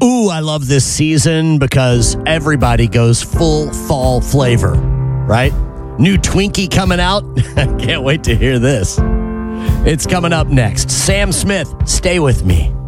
Ooh, I love this season because everybody goes full fall flavor, right? New Twinkie coming out. I can't wait to hear this. It's coming up next. Sam Smith, stay with me.